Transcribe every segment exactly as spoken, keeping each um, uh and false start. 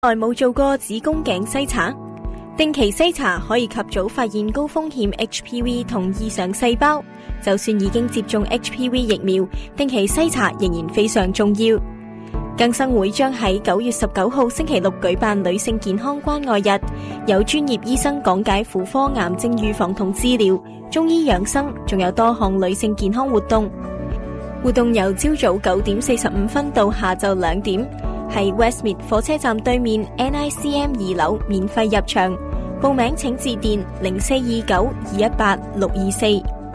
來冇做過子宮頸篩查？定期篩查可以及早發現高風險 H P V 同異常細胞，就算已經接種 H P V 疫苗，定期篩查仍然非常重要。更生會將喺九月十九號星期六舉辦女性健康關愛日，有專業醫生講解婦科癌症預防同治療、中醫養生，仲有多項女性健康活動。活動由朝早九點四十五分到下晝兩點，喺 Westmead 火車站對面 N I C M 二樓免費入場。報名請致電零四二九二一八六二四。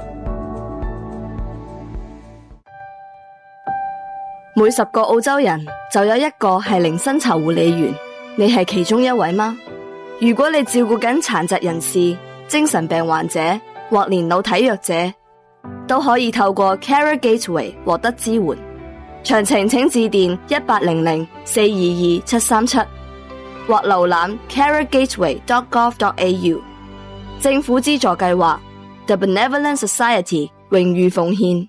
每十個澳洲人就有一個係零薪酬護理員，你係其中一位嗎？如果你照顧緊殘疾人士、精神病患者或年老體弱者，都可以透過 Carer Gateway 獲得支援。詳情請致電一八零零四二二七三七。或瀏覽 carer gateway dot gov dot a u。 政府資助計劃 The Benevolent Society 榮譽奉獻。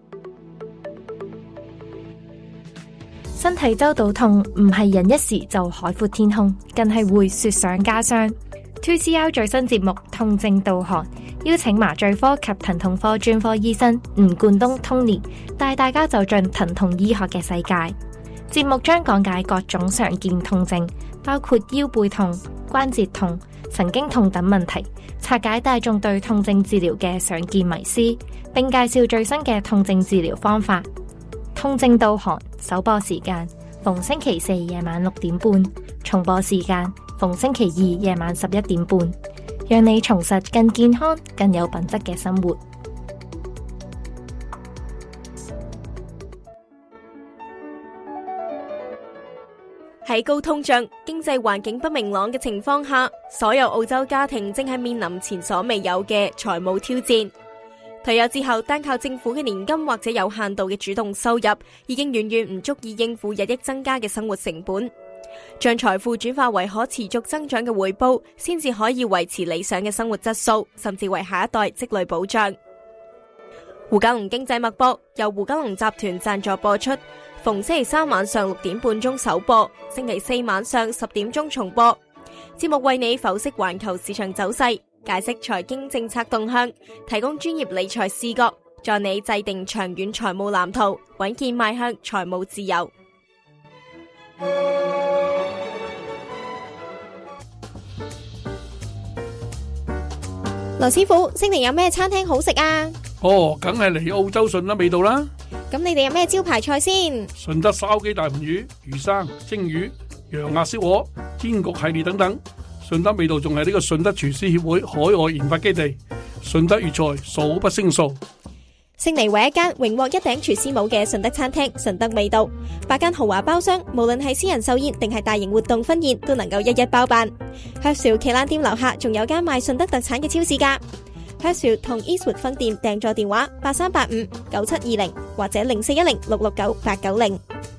身體周到痛唔係人一時就海闊天空，更係會雪上加霜。two C R 最新節目痛症導航，邀請麻醉科及疼痛科專科醫生吳冠東 Tony 帶大家走進疼痛醫學嘅世界。節目將講解各種常見痛症，包括腰背痛、關節痛、神經痛等問題，拆解大眾對痛症治療嘅常見迷思，並介紹最新嘅痛症治療方法。痛症導航首播時間逢星期四夜晚六點半，重播時間逢星期二夜晚十一點半，讓你重拾更健康、更有品質嘅生活。 喺高通脹、經濟環境不明朗嘅情況下，所有澳洲家庭正係面臨前所未有嘅財務挑戰。退休之後，單靠政府嘅年金或者有限度嘅主動收入，已經遠遠唔足以應付日益增加嘅生活成本。將財富轉化為可持續增長嘅回報，先至可以維持理想嘅生活質素，甚至為下一代積累保障。胡嘉龍經濟脈搏由胡嘉龍集團贊助播出，逢星期三晚上六點半鐘首播，星期四晚上十點鐘重播。節目為你剖析環球市場走勢，解釋財經政策動向，提供專業理財視角，助你制定長遠財務藍圖，穩健邁向財務自由。羅師傅，悉尼有咩餐廳好食啊？ 哦，梗係嚟澳洲順德味道啦。 咁你哋有咩招牌菜先？ 順德燒雞大盤魚、魚生、蒸魚、羊鴨燒鵝、煎焗系列等等。順德味道仲係呢個順德廚師協會海外研發基地，順德粵菜數不勝數。 悉尼唯一間榮獲一頂廚師帽嘅順德餐廳順德味道，八間豪華包廂，無論係私人壽宴定係大型活動婚宴，都能夠一一包辦。Hurstville 旗艦店樓下仲有間賣順德特產嘅超市㗎。Hurstville 同 Eastwood 分店訂座電話八三八五九七二零或者零四一零六六九八九零。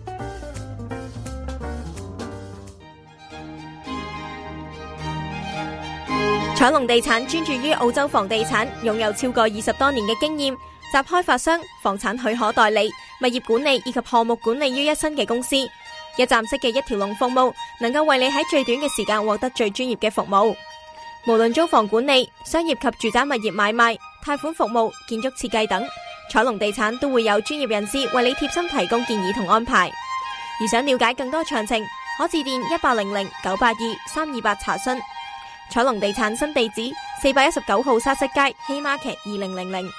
彩龍地產專注於澳洲房地產，擁有超過二十多年嘅經驗，集開發商、房產許可代理、物業管理以及項目管理於一身嘅公司，一站式嘅一條龍服務，能夠為你喺最短嘅時間獲得最專業嘅服務。無論租房管理、商業及住宅物業買賣、貸款服務、建築設計等，彩龍地產都會有專業人士為你貼心提供建議同安排。而想了解更多詳情，可致電一八零零九八二三二八查詢。彩龍地產新地址四百一十九號沙塞街希瑪劇二零零零。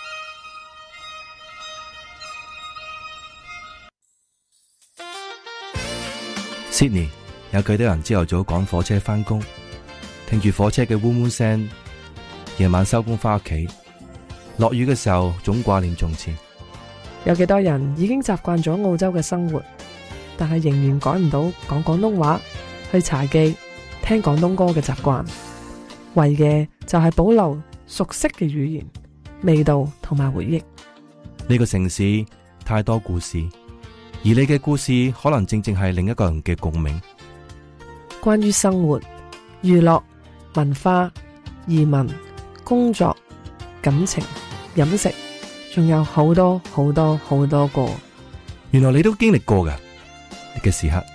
Sydney 有幾多人朝頭早趕火車返工，聽住火車嘅嗡嗡聲，夜晚收工返屋企，落雨嘅時候總掛念從前。 有幾多人已經習慣咗澳洲嘅生活，但係仍然改唔到講廣東話、去茶記、聽廣東歌嘅習慣。為嘅就係保留熟悉嘅語言、味道同埋回憶。 呢個城市太多故事，而你嘅故事可能正正係另一個人嘅共鳴。 關於生活、娛樂、文化、移民、工作、感情、飲食，仲有好多好多好多個。 原來你都經歷過㗎，你嘅時刻